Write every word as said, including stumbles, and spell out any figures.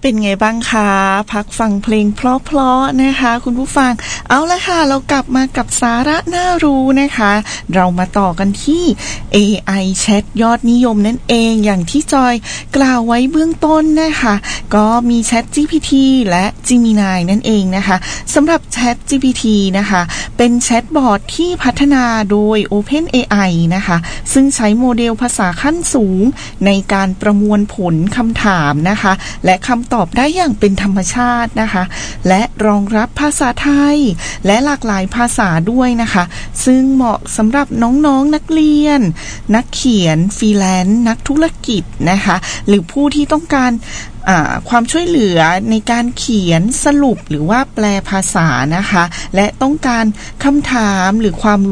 เป็นไงบ้างคะพักฟังเพลงเพราะๆนะคะคุณผู้ฟังเอาละค่ะเรากลับมากับสาระน่ารู้นะคะเรามาต่อกันที่ เอ ไอ Chat ยอดนิยมนั่นเองอย่างที่จอยกล่าวไว้เบื้องต้นนะคะก็มี Chat จี พี ที และ Gemini นั่นเองนะคะสำหรับ Chat จี พี ที นะคะเป็นแชทบอทที่พัฒนาโดย OpenAI นะคะซึ่งใช้โมเดลภาษาขั้นสูงในการประมวลผลคำถามนะคะและคำตอบได้อย่างเป็นธรรมชาตินะคะและรองรับภาษาไทยและหลากหลายภาษาด้วยนะคะซึ่งเหมาะสำหรับน้องๆนักเรียนนักเขียนฟรีแลนซ์นักธุรกิจนะคะหรือผู้ที่ต้องการความช่วยเหลือในการเขียนสรุปหรือว่าแปลภาษานะคะและต้องการคำถามหรือความ